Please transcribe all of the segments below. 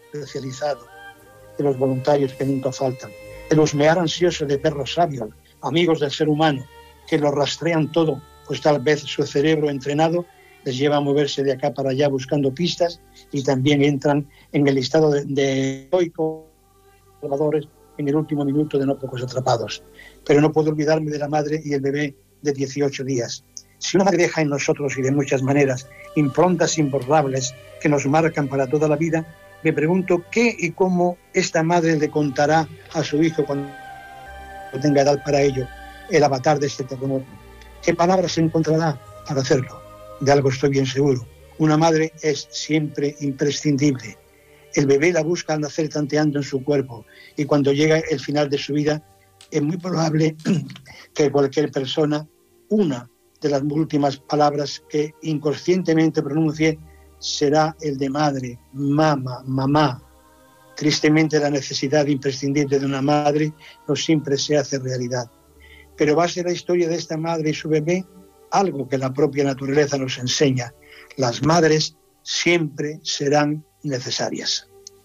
especializado, de los voluntarios que nunca faltan, el husmear ansioso de perros sabios, amigos del ser humano, que lo rastrean todo, pues tal vez su cerebro entrenado les lleva a moverse de acá para allá buscando pistas y también entran en el listado de heroicos salvadores en el último minuto de no pocos atrapados. Pero no puedo olvidarme de la madre y el bebé de 18 días. Si una madre deja en nosotros y de muchas maneras improntas imborrables que nos marcan para toda la vida, me pregunto qué y cómo esta madre le contará a su hijo cuando tenga edad para ello, el avatar de este terremoto. ¿Qué palabras encontrará para hacerlo? De algo estoy bien seguro. Una madre es siempre imprescindible. El bebé la busca al nacer tanteando en su cuerpo y cuando llega el final de su vida es muy probable que cualquier persona, una de las últimas palabras que inconscientemente pronuncie será el de madre, mama, mamá. Tristemente la necesidad imprescindible de una madre no siempre se hace realidad. Pero va a ser la historia de esta madre y su bebé algo que la propia naturaleza nos enseña. Las madres siempre serán necesarias.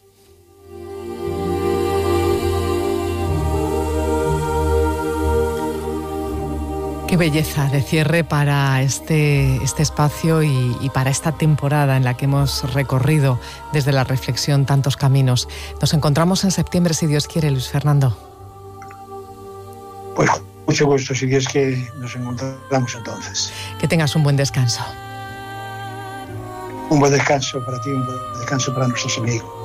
Qué belleza de cierre para este espacio y para esta temporada en la que hemos recorrido desde la reflexión tantos caminos. Nos encontramos en septiembre, si Dios quiere, Luis Fernando. Pues mucho gusto, si Dios quiere, nos encontramos entonces. Que tengas un buen descanso. Un buen descanso para ti, un buen descanso para nuestros amigos.